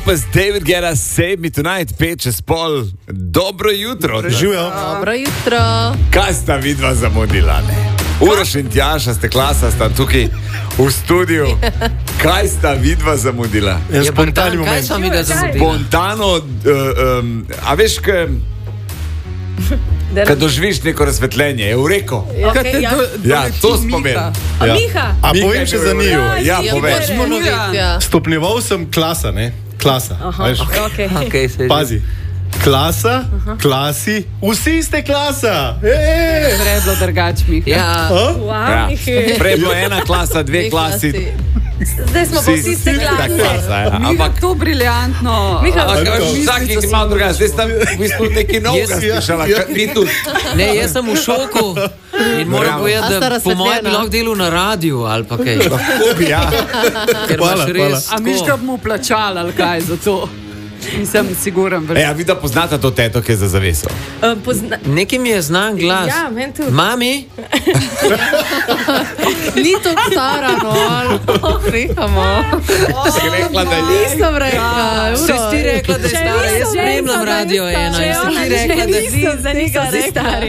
Opus, David Guetta, Save Me Tonight, 5:05. Dobro jutro. Živijo. Dobro jutro. Kaj sta vidva zamudila, ne? Uroš in Tjaša ste klasa, sta tukaj v studiu. Kaj sta vidva zamudila? Spontani Kaj moment. sem videl zamudila? Spontano, a veš, kad doživiš neko razsvetljenje, je v reko. Okay, Ja, to smo imeli. A Miha? A povem še za njiju. Ja, povej. Stopnjeval sem klasa, ne? Klasa. Veš? Okay. Okay, Pazi. Klasa, klasi, vsi ste klasa. Predlo drugač, Miha. Ja, Wow, Ja. Miha. Prej je bilo ena klasa, dve klasi. Zdaj smo pa vsi iste klase. Ja. Miha, Ampak to briljantno. Miha, vsak je malo drugačen. Zdaj sta v bistvu neki novega slišala. Vi tudi. ne, jaz sem v šoku in moram povedati, A sta da po mojem bi razsvetljena? lahko delal na radiju ali pa kaj. Ja. Ker imaš Hvala, res A miš, da bomo plačali ali kaj za to? Nisem siguren. Ja, vi da poznate to teto, ki je za zaveso. Nekaj mi je znan glas. Ja, meni tudi. Mami, Ni to stara, no. Prihamo. Si rekla, da je. Nisem rekla. si ti rekla, da je stara, jaz spremljam radio ena in si ti rekla, da si za njega stari.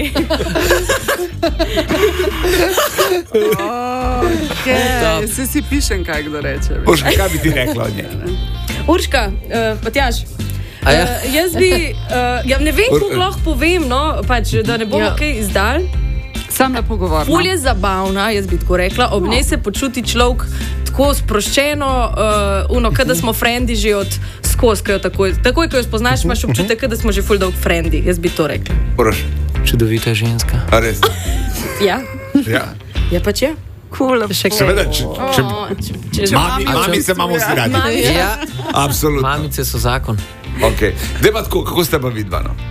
Okay. Se si pišem, kaj kdo reče. Božka, kaj bi ti rekla od njej? Urška, Matjaž. A ja? Jaz bi, ne vem, kako lahko povem, no, pač, da ne bomo kaj izdali. Sam lepo govorim. Ful je zabavna, jaz bi tako rekla. Ob njej se počuti človek tako sproščeno, kada smo frendi že od skozi, takoj, ko jo spoznaš, imaš občutek, da smo že ful dolg frendi. Jaz bi to rekla. Uroš, čudovita ženska. a res? Ja, Ja. je pač je. Cool. Še kaj? Seveda, mami se imamo vsi radi. Ja, Absolutno. mamice so zakon. Okay. Zdaj pa tako, kako ste pa vidva, no?